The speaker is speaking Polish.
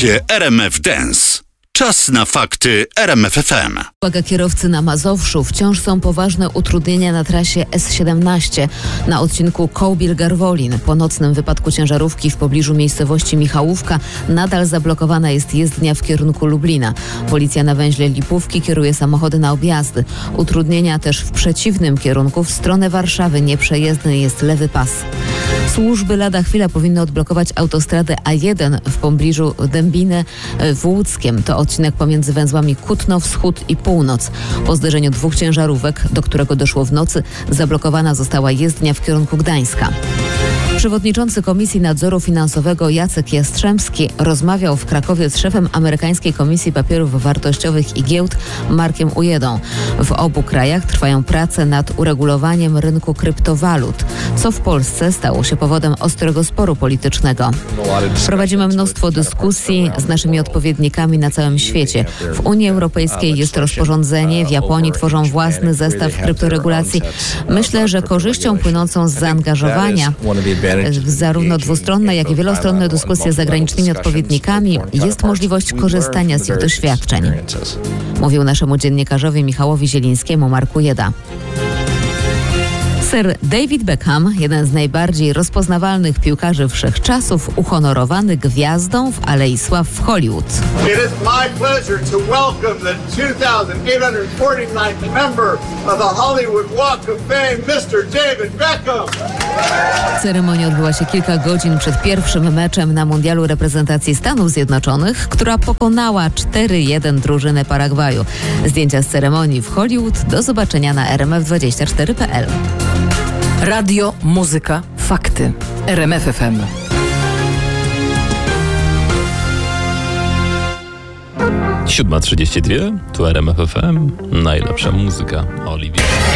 Podcaście RMF Dance. Czas na fakty RMF FM. Uwaga kierowcy na Mazowszu. Wciąż są poważne utrudnienia na trasie S17 na odcinku Kołbiel-Garwolin. Po nocnym wypadku ciężarówki w pobliżu miejscowości Michałówka nadal zablokowana jest jezdnia w kierunku Lublina. Policja na węźle Lipówki kieruje samochody na objazdy. Utrudnienia też w przeciwnym kierunku w stronę Warszawy. Nieprzejezdny jest lewy pas. Służby lada chwila powinny odblokować autostradę A1 w pobliżu Dębiny w Łódzkiem. To odcinek pomiędzy węzłami Kutno, Wschód i Północ. Po zderzeniu dwóch ciężarówek, do którego doszło w nocy, zablokowana została jezdnia w kierunku Gdańska. Przewodniczący Komisji Nadzoru Finansowego Jacek Jastrzębski rozmawiał w Krakowie z szefem amerykańskiej Komisji Papierów Wartościowych i Giełd Markiem Ujedą. W obu krajach trwają prace nad uregulowaniem rynku kryptowalut, co w Polsce stało się powodem ostrego sporu politycznego. Prowadzimy mnóstwo dyskusji z naszymi odpowiednikami na całym świecie. W Unii Europejskiej jest rozporządzenie, w Japonii tworzą własny zestaw kryptoregulacji. Myślę, że korzyścią płynącą z zaangażowania zarówno dwustronne, jak i wielostronne dyskusje z zagranicznymi odpowiednikami jest możliwość korzystania z ich doświadczeń. Mówił naszemu dziennikarzowi Michałowi Zielińskiemu Mark Ujeda. Sir David Beckham, jeden z najbardziej rozpoznawalnych piłkarzy wszechczasów, uhonorowany gwiazdą w Alei Sław w Hollywood. It is my pleasure to welcome the 2849th member of the Hollywood Walk of Fame, Mr. David Beckham. Ceremonia odbyła się kilka godzin przed pierwszym meczem na mundialu reprezentacji Stanów Zjednoczonych, która pokonała 4-1 drużynę Paragwaju. Zdjęcia z ceremonii w Hollywood do zobaczenia na rmf24.pl. Radio, muzyka, fakty. RMF FM. Siódma 32, tu RMF FM. Najlepsza muzyka. Oliwia.